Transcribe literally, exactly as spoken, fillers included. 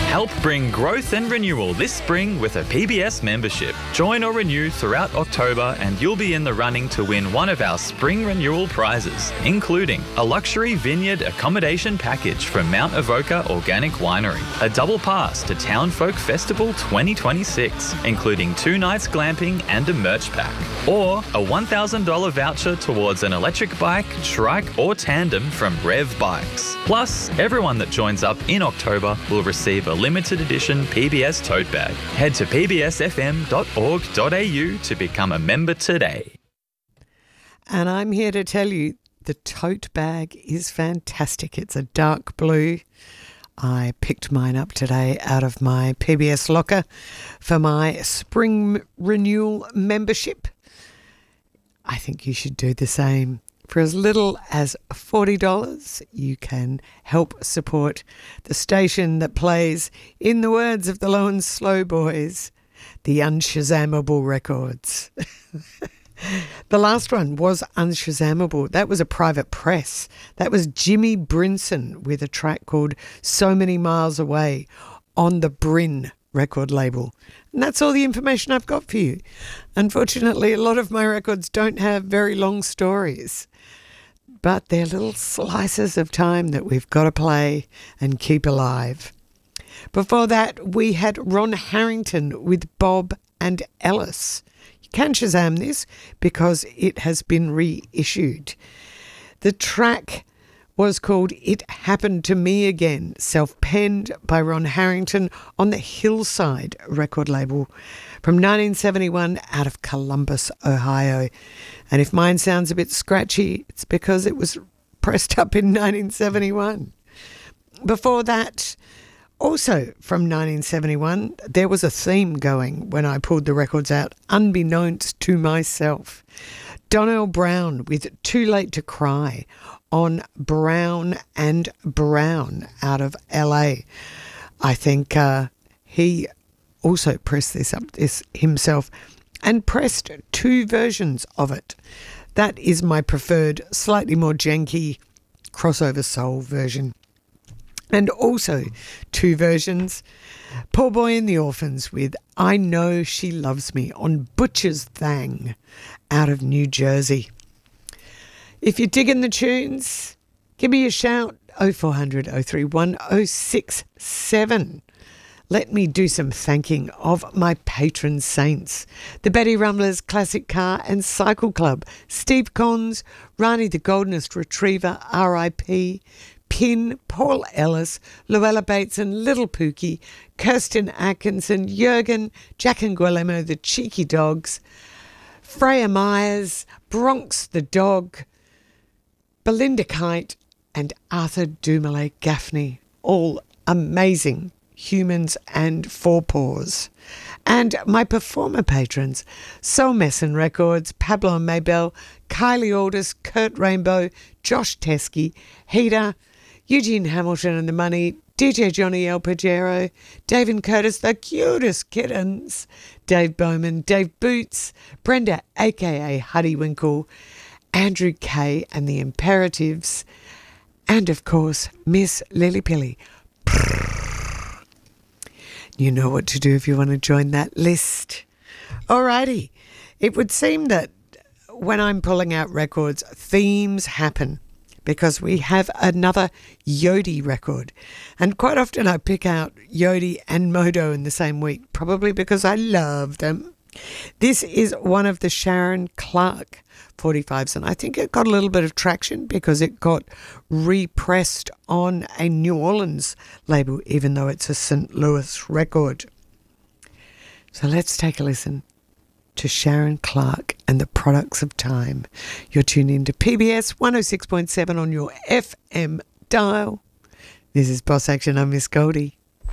Help bring growth and renewal this spring with a P B S membership. Join or renew throughout October and you'll be in the running to win one of our spring renewal prizes, including a luxury vineyard accommodation package from Mount Avoca Organic Winery, a double pass to Town Folk Festival twenty twenty-six, including two nights glamping and a merch pack, or a one thousand dollars voucher towards an electric bike, trike or tandem from Rev Bikes. Plus, everyone that joins up in October will receive a limited edition P B S tote bag. Head to p b s f m dot org dot a u to become a member today. And I'm here to tell you the tote bag is fantastic. It's a dark blue. I picked mine up today out of my P B S locker for my spring renewal membership. I think you should do the same. For as little as forty dollars, you can help support the station that plays, in the words of the Low and Slow Boys, the Unshazammable records. The last one was Unshazammable. That was a private press. That was Jimmy Brinson with a track called So Many Miles Away on the Bryn record label. And that's all the information I've got for you. Unfortunately, a lot of my records don't have very long stories, but they're little slices of time that we've got to play and keep alive. Before that, we had Ron Harrington with Bob and Ellis. You can Shazam this because it has been reissued. The track was called It Happened to Me Again, self-penned by Ron Harrington on the Hillside record label from nineteen seventy-one out of Columbus, Ohio. And if mine sounds a bit scratchy, it's because it was pressed up in nineteen seventy-one. Before that, also from nineteen seventy-one, there was a theme going when I pulled the records out, unbeknownst to myself. Donnell Brown with Too Late to Cry on Brown and Brown out of L A. I think uh, he also pressed this up this himself and pressed two versions of it. That is my preferred, slightly more janky crossover soul version. And also two versions, Poor Boy and the Orphans with I Know She Loves Me on Butcher's Thang out of New Jersey. If you're digging the tunes, give me a shout, oh four hundred, oh three one, oh six seven. Let me do some thanking of my patron saints. The Betty Rumblers Classic Car and Cycle Club, Steve Cons, Rani the Goldenest Retriever, R I P, Pin, Paul Ellis, Luella Bates and Little Pookie, Kirsten Atkinson, Jurgen, Jack and Guillermo the Cheeky Dogs, Freya Myers, Bronx the Dog, Belinda Kite and Arthur Dumoulin Gaffney, all amazing humans and forepaws. And my performer patrons, Soul Messin Records, Pablo and Maybell, Kylie Aldis, Kurt Rainbow, Josh Teskey, Heater, Eugene Hamilton and the Money, D J Johnny El Pajero, Dave and Curtis, the cutest kittens, Dave Bowman, Dave Boots, Brenda aka Huddy Winkle, Andrew Kay and the Imperatives, and of course Miss Lily Pilly. You know what to do if you want to join that list. Alrighty, it would seem that when I'm pulling out records, themes happen because we have another Yodi record. And quite often I pick out Yodi and Modo in the same week, probably because I love them. This is one of the Sharon Clark forty-fives, and I think it got a little bit of traction because it got repressed on a New Orleans label, even though it's a Saint Louis record. So let's take a listen to Sharon Clark and the Products of Time. You're tuned in to P B S one oh six point seven on your F M dial. This is Boss Action. I'm Miss Goldie.